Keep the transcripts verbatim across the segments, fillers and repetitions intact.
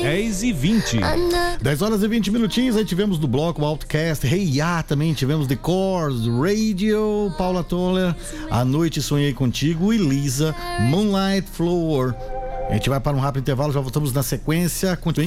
dez e vinte. dez horas e vinte minutinhos, aí tivemos do bloco Outcast, Hey Ya, também tivemos The Cores, Radio, Paula Toller, A Noite Sonhei Contigo e Lisa, Moonlight Flower. A gente vai para um rápido intervalo, já voltamos na sequência. Continue.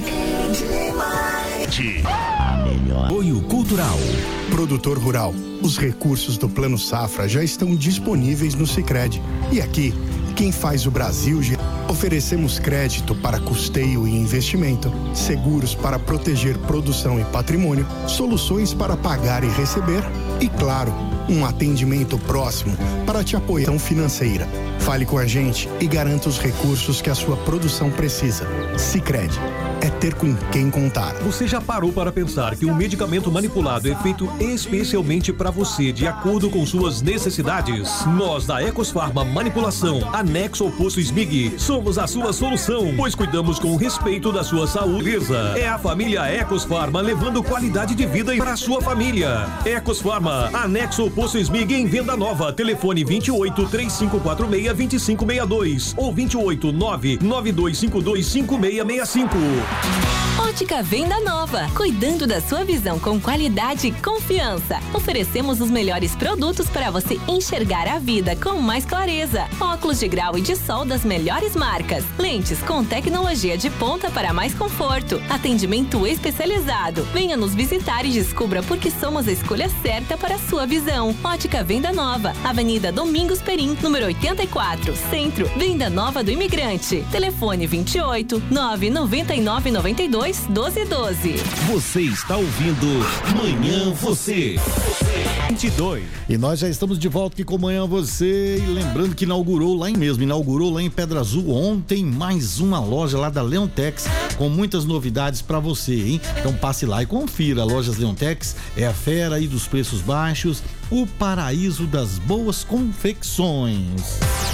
A melhor. Apoio Cultural. Produtor rural, os recursos do Plano Safra já estão disponíveis no Sicredi. E aqui, quem faz o Brasil girar? Oferecemos crédito para custeio e investimento, seguros para proteger produção e patrimônio, soluções para pagar e receber e, claro, um atendimento próximo para te apoiar financeira. Fale com a gente e garanta os recursos que a sua produção precisa. Sicredi, é ter com quem contar. Você já parou para pensar que um medicamento manipulado é feito especialmente para você, de acordo com suas necessidades? Nós da Ecosfarma Manipulação, anexo ao posto Smig, somos a sua solução, pois cuidamos com respeito da sua saúde. É a família Ecosfarma levando qualidade de vida para a sua família. Ecosfarma, anexo ao posto Smig em venda nova. Telefone vinte e oito, três cinco quatro seis, vinte e cinco sessenta e dois ou vinte e oito, nove nove dois cinco dois, cinco seis seis cinco. Ótica Venda Nova, cuidando da sua visão com qualidade e confiança. Oferecemos os melhores produtos para você enxergar a vida com mais clareza. Óculos de grau e de sol das melhores marcas. Lentes com tecnologia de ponta para mais conforto. Atendimento especializado. Venha nos visitar e descubra por que somos a escolha certa para a sua visão. Ótica Venda Nova, Avenida Domingos Perim, número oitenta e quatro, Centro, Venda Nova do Imigrante. Telefone vinte e oito, nove nove nove nove dois, doze doze. Você está ouvindo Manhã Você. vinte e dois. E nós já estamos de volta aqui com Manhã Você. E lembrando que inaugurou lá em mesmo, inaugurou lá em Pedra Azul ontem mais uma loja lá da Leontex com muitas novidades para você, hein? Então passe lá e confira. Lojas Leontex é a fera aí dos preços baixos, o paraíso das boas confecções.